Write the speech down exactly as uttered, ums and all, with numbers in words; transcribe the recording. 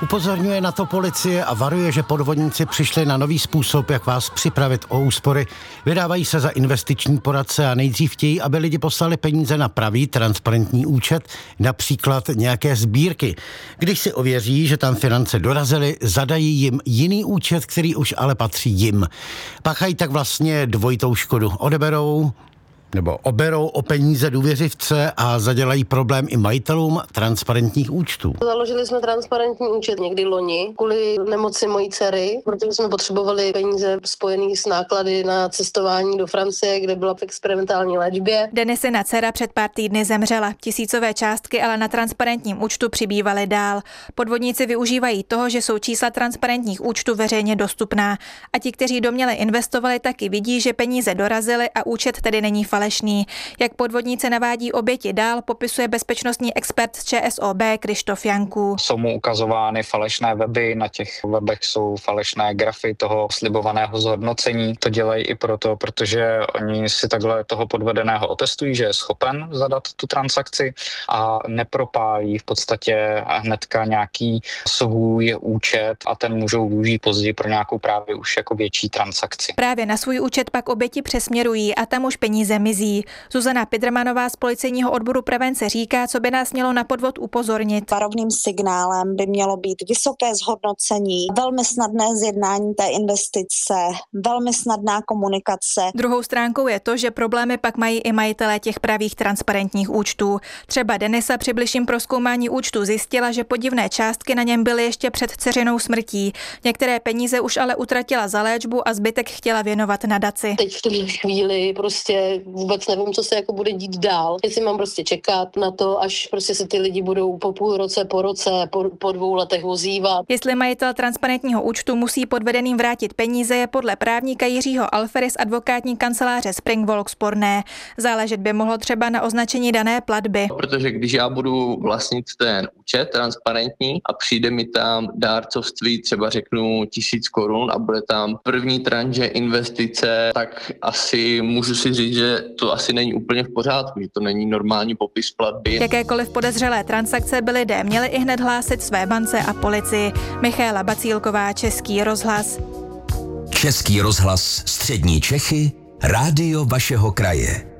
Upozorňuje na to policie a varuje, že podvodníci přišli na nový způsob, jak vás připravit o úspory. Vydávají se za investiční poradce a nejdřív chtějí, aby lidi poslali peníze na pravý transparentní účet, například nějaké sbírky. Když si ověří, že tam finance dorazily, zadají jim jiný účet, který už ale patří jim. Páchají tak vlastně dvojitou škodu. Odeberou nebo oberou o peníze důvěřivce a zadělají problém i majitelům transparentních účtů. Založili jsme transparentní účet někdy loni kvůli nemoci mojí dcery, protože jsme potřebovali peníze spojené s náklady na cestování do Francie, kde byla v experimentální léčbě. Denisina dcera před pár týdny zemřela. Tisícové částky ale na transparentním účtu přibývaly dál. Podvodníci využívají toho, že jsou čísla transparentních účtů veřejně dostupná. A ti, kteří doměle investovali, taky vidí, že peníze dorazily a účet tedy není falešný. Jak podvodníci navádí oběti dál, popisuje bezpečnostní expert z ČSOB Krištof Janků. Jsou mu ukazovány falešné weby, na těch webech jsou falešné grafy toho slibovaného zhodnocení. To dělají i proto, protože oni si takhle toho podvedeného otestují, že je schopen zadat tu transakci a nepropálí v podstatě hnedka nějaký svůj účet a ten můžou využít později pro nějakou právě už jako větší transakci. Právě na svůj účet pak oběti přesměrují a tam už peníze mizí. Zuzana Pidrmanová z policejního odboru prevence říká, co by nás mělo na podvod upozornit. Varovným signálem by mělo být vysoké zhodnocení, velmi snadné zjednání té investice, velmi snadná komunikace. Druhou stránkou je to, že problémy pak mají i majitelé těch pravých transparentních účtů. Třeba Denisa při bližším prozkoumání účtu zjistila, že podivné částky na něm byly ještě před dceřinou smrtí. Některé peníze už ale utratila za léčbu a zbytek chtěla věnovat nadaci. Teď v této chvíli prostě vůbec nevím, co se jako bude dít dál. Jestli mám prostě čekat na to, až prostě se ty lidi budou po půl roce, po roce, po, po dvou letech ozývat. Jestli majitel transparentního účtu musí podvedeným vrátit peníze, je podle právníka Jiřího Alfery z advokátní kanceláře Springwalk sporné. Záležet by mohlo třeba na označení dané platby. Protože když já budu vlastnit ten účet transparentní a přijde mi tam dárcovství, třeba řeknu tisíc korun a bude tam první tranže investice, tak asi můžu si říct, že to asi není úplně v pořádku, že to není normální popis platby. Jakékoliv podezřelé transakce by lidé měli i hned hlásit své bance a policii. Michaela Bacílková, Český rozhlas. Český rozhlas Střední Čechy, rádio vašeho kraje.